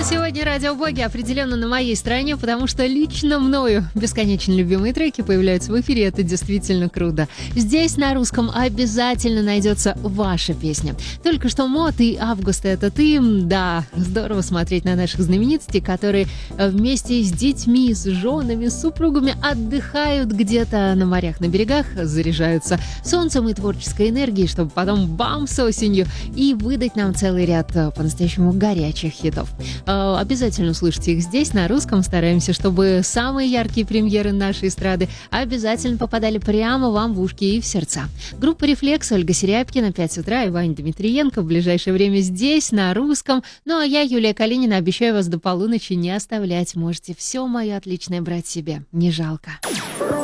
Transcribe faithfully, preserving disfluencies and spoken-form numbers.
Сегодня радиоблоги определенно на моей стороне, потому что лично мною бесконечно любимые треки появляются в эфире. Это действительно круто. Здесь на русском обязательно найдется ваша песня. Только что Мот и Август — это ты. Да, здорово смотреть на наших знаменитостей, которые вместе с детьми, с женами, с супругами отдыхают где-то на морях, на берегах, заряжаются солнцем и творческой энергией, чтобы потом бам с осенью и выдать нам целый ряд по-настоящему горячих хитов. Обязательно слушайте их здесь, на русском. Стараемся, чтобы самые яркие премьеры нашей эстрады обязательно попадали прямо вам в ушки и в сердца. Группа «Рефлекс», Ольга Серябкина, пять утра и Ваня Дмитриенко в ближайшее время здесь, на русском. Ну а я, Юлия Калинина, обещаю вас до полуночи не оставлять. Можете все мое отличное брать себе. Не жалко.